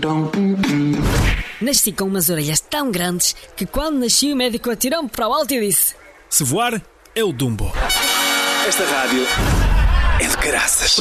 Nasci com umas orelhas tão grandes que quando nasci o médico atirou-me para o alto e disse: se voar, é o Dumbo. Esta rádio é de caraças.